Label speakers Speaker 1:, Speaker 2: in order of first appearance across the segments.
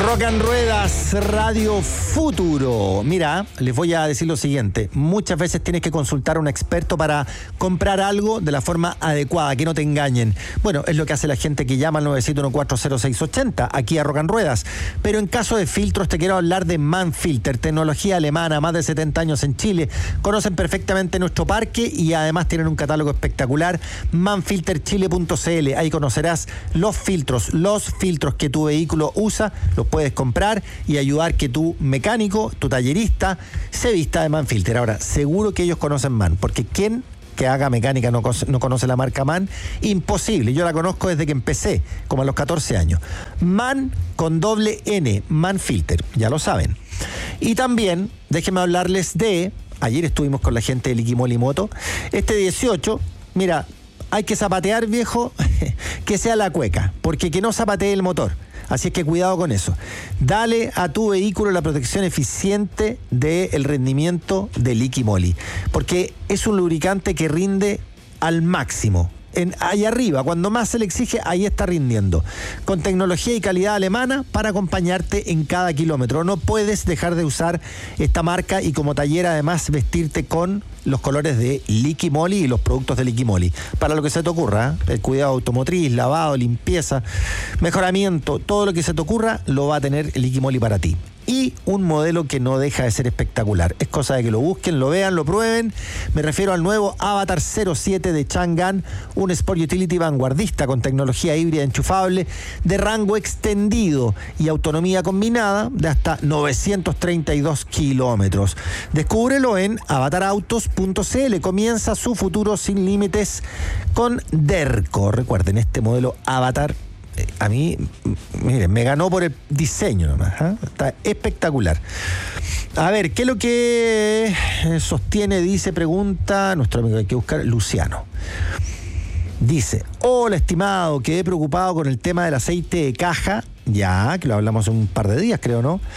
Speaker 1: Rock and Ruedas, Radio Futuro. Mira, les voy a decir lo siguiente. Muchas veces tienes que consultar a un experto para comprar algo de la forma adecuada, que no te engañen. Bueno, es lo que hace la gente que llama al 971-40680, aquí a Rock and Ruedas. Pero en caso de filtros, te quiero hablar de Manfilter, tecnología alemana, más de 70 años en Chile. Conocen perfectamente nuestro parque y además tienen un catálogo espectacular. Manfilterchile.cl. Ahí conocerás los filtros que tu vehículo usa. Los puedes comprar y ayudar que tu mecánico, tu tallerista, se vista de Manfilter. Ahora, seguro que ellos conocen MAN, porque ¿quién que haga mecánica no conoce la marca MAN? Imposible. Yo la conozco desde que empecé, como a los 14 años. MAN con doble N, Manfilter, ya lo saben. Y también, déjenme hablarles de, ayer estuvimos con la gente de Liquimoli Moto, este 18, mira, hay que zapatear, viejo, que sea la cueca, porque que no zapatee el motor. Así es que cuidado con eso. Dale a tu vehículo la protección eficiente del rendimiento de Liquimoli, porque es un lubricante que rinde al máximo. Ahí arriba, cuando más se le exige, ahí está rindiendo. Con tecnología y calidad alemana para acompañarte en cada kilómetro. No puedes dejar de usar esta marca y como taller además vestirte con los colores de Liquimoli y los productos de Liquimoli. Para lo que se te ocurra, el cuidado automotriz, lavado, limpieza, mejoramiento, todo lo que se te ocurra lo va a tener Liquimoli para ti. Y un modelo que no deja de ser espectacular. Es cosa de que lo busquen, lo vean, lo prueben. Me refiero al nuevo Avatar 07 de Chang'an, un Sport Utility vanguardista con tecnología híbrida enchufable de rango extendido y autonomía combinada de hasta 932 kilómetros. Descúbrelo en avatarautos.cl. Comienza su futuro sin límites con Derco. Recuerden, este modelo Avatar a mí, miren, me ganó por el diseño nomás, ¿eh? Está espectacular. A ver, ¿qué es lo que sostiene, dice, pregunta nuestro amigo, hay que buscar, Luciano? Dice: hola estimado, quedé preocupado con el tema del aceite de caja, ya, que lo hablamos hace un par de días, creo, ¿no?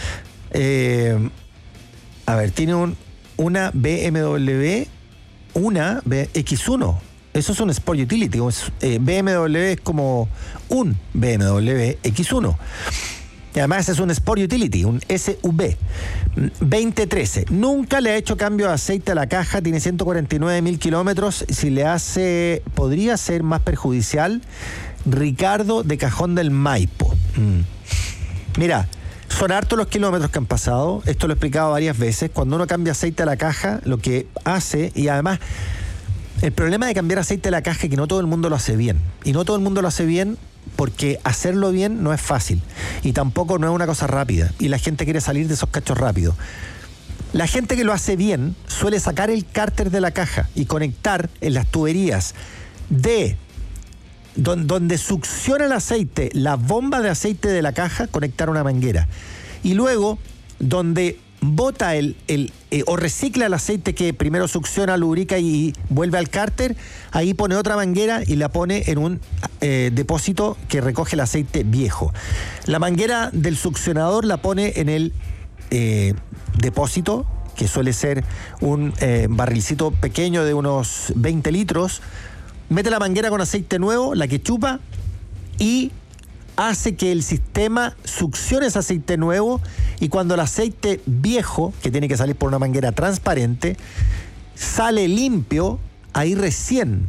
Speaker 1: A ver, tiene una BMW, una X1. Eso es un Sport Utility. BMW es como un BMW X1. Y además es un Sport Utility, un SUV. 2013. Nunca le ha hecho cambio de aceite a la caja. Tiene 149.000 kilómetros. Si le hace, podría ser más perjudicial. Ricardo de Cajón del Maipo. Mira, son hartos los kilómetros que han pasado. Esto lo he explicado varias veces. Cuando uno cambia aceite a la caja, lo que hace, y además el problema de cambiar aceite a la caja es que no todo el mundo lo hace bien. Y no todo el mundo lo hace bien porque hacerlo bien no es fácil. Y tampoco no es una cosa rápida. Y la gente quiere salir de esos cachos rápido. La gente que lo hace bien suele sacar el cárter de la caja y conectar en las tuberías de donde succiona el aceite, la bomba de aceite de la caja, conectar una manguera. Y luego, donde bota o recicla el aceite que primero succiona, lubrica y vuelve al cárter, ahí pone otra manguera y la pone en un depósito que recoge el aceite viejo. La manguera del succionador la pone en el depósito, que suele ser un barrilcito pequeño de unos 20 litros, mete la manguera con aceite nuevo, la que chupa, y hace que el sistema succione ese aceite nuevo, y cuando el aceite viejo, que tiene que salir por una manguera transparente, sale limpio, ahí recién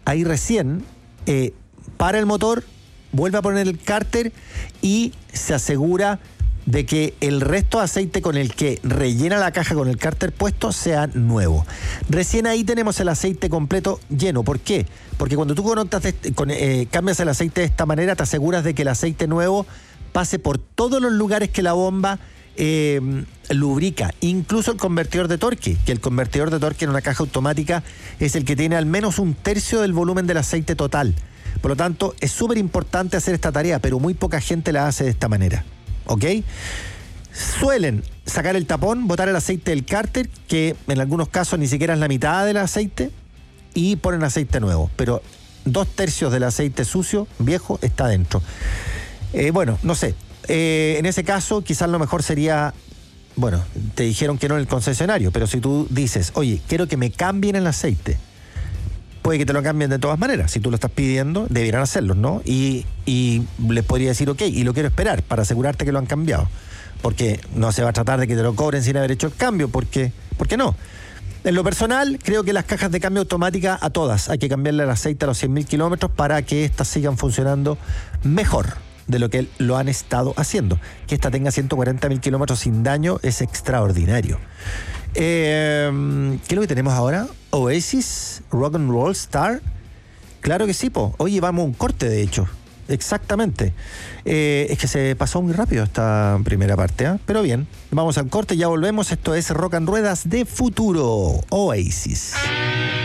Speaker 1: para el motor, vuelve a poner el cárter y se asegura de que el resto de aceite con el que rellena la caja con el cárter puesto sea nuevo. Recién ahí tenemos el aceite completo lleno. ¿Por qué? Porque cuando tú cambias el aceite de esta manera, te aseguras de que el aceite nuevo pase por todos los lugares que la bomba lubrica, incluso el convertidor de torque, que el convertidor de torque en una caja automática es el que tiene al menos 1/3 del volumen del aceite total. Por lo tanto, es súper importante hacer esta tarea, pero muy poca gente la hace de esta manera. ¿Ok? Suelen sacar el tapón, botar el aceite del cárter, que en algunos casos ni siquiera es la mitad del aceite, y ponen aceite nuevo, pero 2/3 del aceite sucio, viejo, está dentro. Bueno, no sé, en ese caso quizás lo mejor sería, bueno, te dijeron que no en el concesionario, pero si tú dices, oye, quiero que me cambien el aceite, puede que te lo cambien de todas maneras. Si tú lo estás pidiendo, debieran hacerlo, ¿no? Y les podría decir, ok, y lo quiero esperar para asegurarte que lo han cambiado. Porque no se va a tratar de que te lo cobren sin haber hecho el cambio, ¿por qué no? En lo personal, creo que las cajas de cambio automática a todas hay que cambiarle el aceite a los 100.000 kilómetros para que éstas sigan funcionando mejor de lo que lo han estado haciendo. Que esta tenga 140.000 kilómetros sin daño es extraordinario. ¿Qué es lo que tenemos ahora? Oasis, Rock and Roll Star. Claro que sí, po. Oye, vamos a un corte, de hecho. Exactamente. Es que se pasó muy rápido esta primera parte, ¿eh? Pero bien, vamos al corte, ya volvemos. Esto es Rock and Ruedas de Futuro, Oasis.